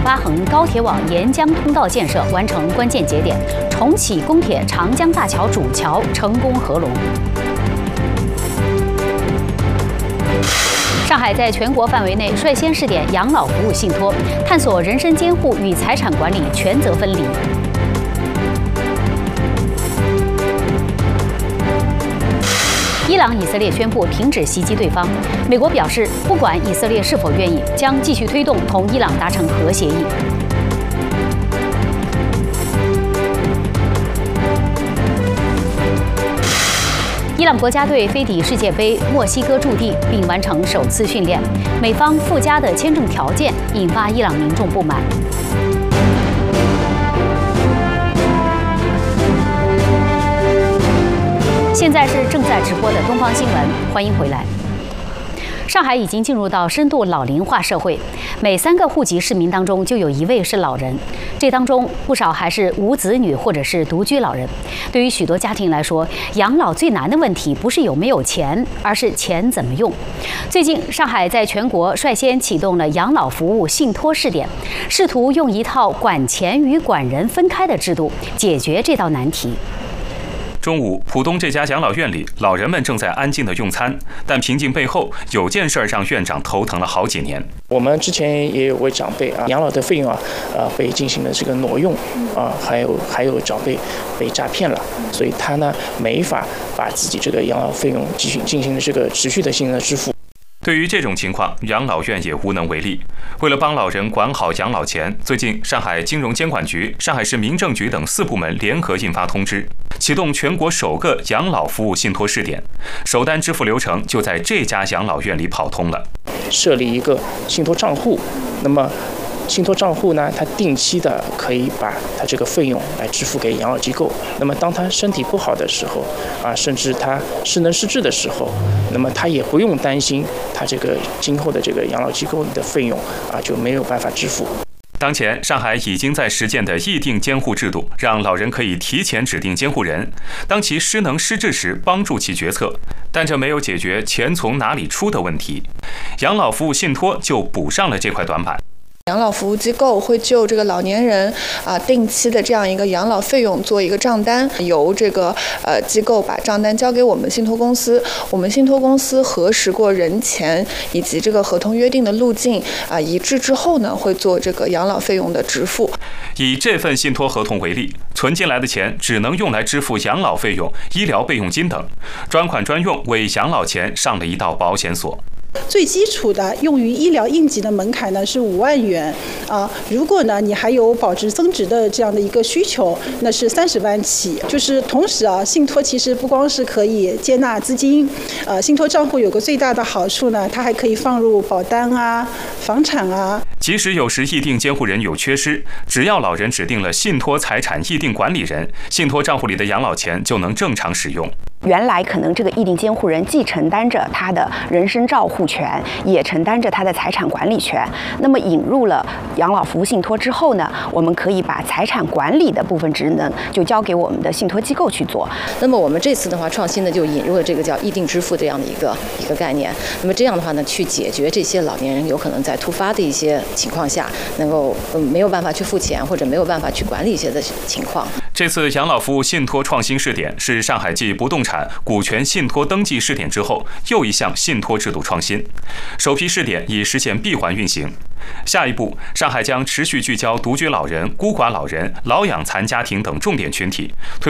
发横高铁网沿江通道建设完成关键节点，重启公铁长江大桥主桥成功合龙。上海在全国范围内率先试点养老服务信托，探索人身监护与财产管理权责分离。伊朗、以色列宣布停止袭击对方。美国表示，不管以色列是否愿意，将继续推动同伊朗达成核协议。伊朗国家队飞抵世界杯墨西哥驻地，并完成首次训练。美方附加的签证条件引发伊朗民众不满。现在是正在直播的东方新闻，欢迎回来。上海已经进入到深度老龄化社会，每3个户籍市民当中就有1位是老人，这当中不少还是无子女或者是独居老人。对于许多家庭来说，养老最难的问题不是有没有钱，而是钱怎么用。最近，上海在全国率先启动了养老服务信托试点，试图用一套管钱与管人分开的制度解决这道难题。 中午，浦东这家养老院里，老人们正在安静地用餐，但瓶颈背后有件事让院长头疼了好几年。 我们之前也有位长辈养老的费用被进行了这个挪用还有长辈被诈骗了，所以他呢没法把自己这个养老费用进行了这个持续性的支付。 对于这种情况，养老院也无能为力。为了帮老人管好养老钱，最近上海金融监管局、上海市民政局等4部门联合印发通知，启动全国首个养老服务信托试点，首单支付流程就在这家养老院里跑通了。 设立一个信托账户，那么信托账户呢，它定期的可以把它这个费用来支付给养老机构。那么当他身体不好的时候甚至他失能失智的时候，那么他也不用担心他这个今后的这个养老机构的费用就没有办法支付。 当前，上海已经在实践的议定监护制度，让老人可以提前指定监护人，当其失能失智时帮助其决策。但这没有解决钱从哪里出的问题，养老服务信托就补上了这块短板。 养老服务机构会就这个老年人定期的这样一个养老费用做一个账单，由这个机构把账单交给我们信托公司，我们信托公司核实过人钱以及这个合同约定的路径一致之后呢，会做这个养老费用的支付。 以这份信托合同为例，存进来的钱只能用来支付养老费用、医疗备用金等，专款专用为养老钱上了一道保险锁。 最基础的用于医疗应急的门槛呢是5万元如果呢你还有保值增值的这样的一个需求，那是30万起。就是同时信托其实不光是可以接纳资金，信托账户有个最大的好处呢，它还可以放入保单房产即使有时议定监护人有缺失，只要老人指定了信托财产议定管理人，信托账户里的养老钱就能正常使用。 原来可能这个议定监护人既承担着他的人身照护权，也承担着他的财产管理权。那么引入了养老服务信托之后呢，我们可以把财产管理的部分职能就交给我们的信托机构去做。 那么我们这次的话，创新的就引入了这个叫议定支付这样的一个概念。那么这样的话呢，去解决这些老年人有可能在突发的一些情况下，能够没有办法去付钱或者没有办法去管理一些的情况。 这次养老服务信托创新试点是上海继不动产、股权信托登记试点之后又一项信托制度创新，首批试点已实现闭环运行。下一步，上海将持续聚焦独居老人、孤寡老人、老养残家庭等重点群体，推